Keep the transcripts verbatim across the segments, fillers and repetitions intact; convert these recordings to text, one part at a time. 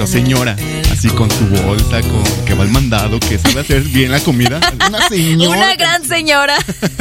pero señora, así con su bolsa, con que va al mandado, que sabe hacer bien la comida. Una señora. Una gran señora.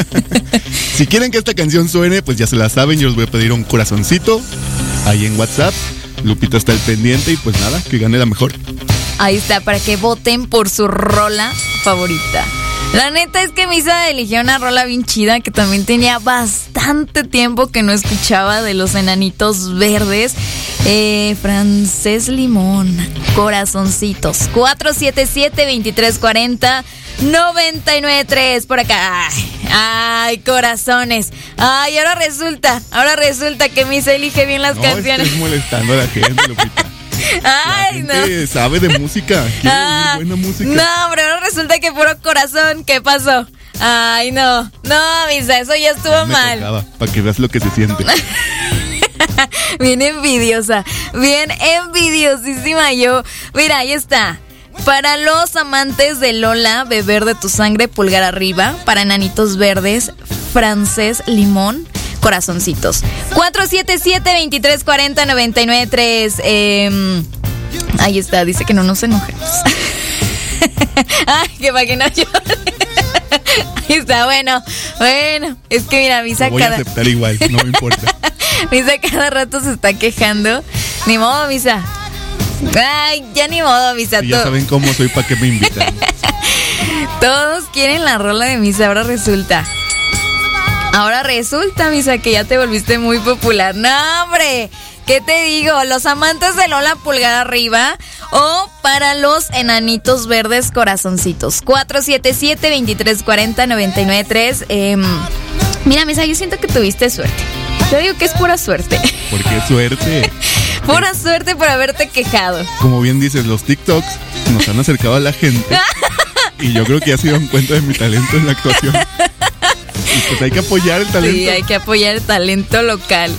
Si quieren que esta canción suene, pues ya se la saben. Yo les voy a pedir un corazoncito ahí en WhatsApp. Lupita está al pendiente y pues nada, que gane la mejor. Ahí está, para que voten por su rola favorita. La neta es que Misa eligió una rola bien chida que también tenía bastante tiempo que no escuchaba, de los Enanitos Verdes. Eh, Francés Limón, Corazoncitos. cuatro siete siete, veintitrés cuarenta, noventa y nueve tres por acá. Ay, ay, corazones. Ay, ahora resulta, ahora resulta que Misa elige bien las no, canciones. Estás molestando a la gente, Lupita. Ay, la gente no. sabe de música. Quiere ah, buena música. No, pero ahora resulta que puro corazón. ¿Qué pasó? Ay, no. No, Misa, eso ya estuvo Me mal. tocaba, para que veas lo que se siente. Bien envidiosa. Bien envidiosísima yo. Mira, ahí está. Para los amantes de Lola, Beber de tu sangre, pulgar arriba. Para Enanitos Verdes, Francés Limón, Corazoncitos. cuatro siete siete, veintitrés cuarenta, noventa y nueve tres. Eh, ahí está, dice que no nos enojemos. Ay, que para que no llore. Ahí está, bueno. Bueno, es que mira, Misa voy cada... a aceptar igual, no me importa. Misa cada rato se está quejando. Ni modo, Misa. Ay, ya ni modo, Misa. Si ya todo. Saben cómo soy, para qué me invitan. Todos quieren la rola de Misa, ahora resulta. Ahora resulta, Misa, que ya te volviste muy popular. No, hombre, ¿qué te digo? Los amantes de Lola, pulgar arriba. O para los Enanitos Verdes, Corazoncitos. cuatro siete siete, veintitrés cuarenta, noventa y nueve tres. Eh, mira, Misa, yo siento que tuviste suerte. Te digo que es pura suerte. ¿Por qué suerte? Pura suerte por haberte quejado. Como bien dices, los TikToks nos han acercado a la gente. Y yo creo que ya se dieron cuenta de mi talento en la actuación. Y pues hay que apoyar el talento. Sí, hay que apoyar el talento local.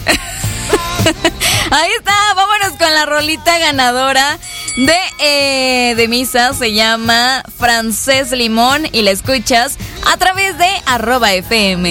Ahí está, vámonos con la rolita ganadora de, eh, de Misa. Se llama Francés Limón y la escuchas a través de arroba F M.